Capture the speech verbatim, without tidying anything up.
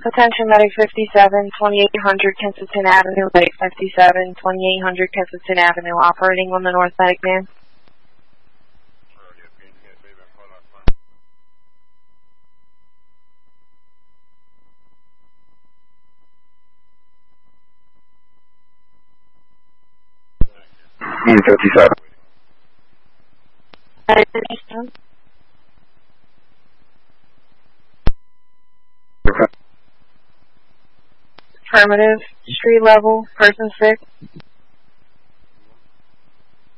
Attention Medic fifty-seven, twenty-eight hundred Kensington Avenue, Medic fifty-seven, twenty-eight hundred Kensington Avenue, operating on the North Medic man. E fifty-seven. Medic fifty-seven. Okay. Affirmative, street level, person sick.